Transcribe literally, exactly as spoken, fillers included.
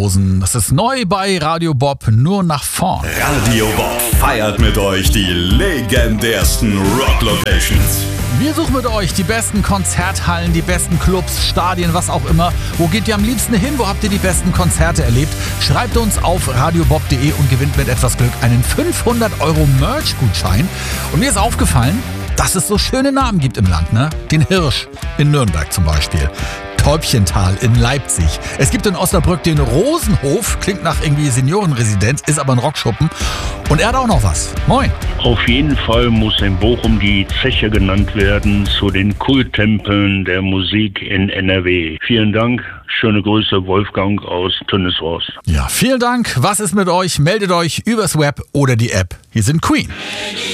Oberhausen. Das ist neu bei Radio Bob, nur nach vorn. Radio Bob feiert mit euch die legendärsten Rock-Locations. Wir suchen mit euch die besten Konzerthallen, die besten Clubs, Stadien, was auch immer. Wo geht ihr am liebsten hin? Wo habt ihr die besten Konzerte erlebt? Schreibt uns auf radiobob punkt de und gewinnt mit etwas Glück einen fünfhundert Euro Merch-Gutschein. Und mir ist aufgefallen, dass es so schöne Namen gibt im Land, ne? Den Hirsch in Nürnberg zum Beispiel. Täubchental in Leipzig. Es gibt in Osnabrück den Rosenhof, klingt nach irgendwie Seniorenresidenz, ist aber ein Rockschuppen. Und er hat auch noch was. Moin. Auf jeden Fall muss in Bochum die Zeche genannt werden zu den Kulttempeln der Musik in N R W. Vielen Dank. Schöne Grüße, Wolfgang aus Tönnieshorst. Ja, vielen Dank. Was ist mit euch? Meldet euch übers Web oder die App. Hier sind Queen.